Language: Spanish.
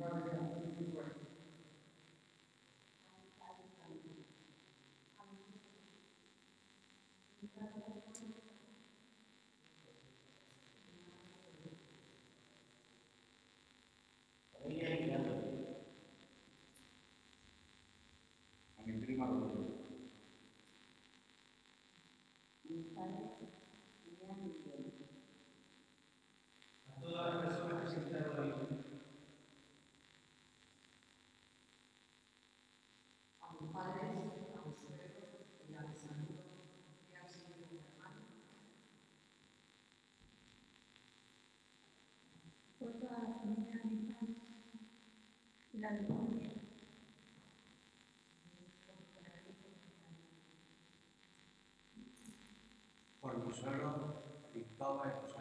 A mi prima Rodrigo. A todas las personas que se quedaron ahí. A mis padres, a mis suegros y a mis amigos que han sido mi hermano. Por toda la familia de mi padre y la de mi familia. Por mi suegro Cristóbal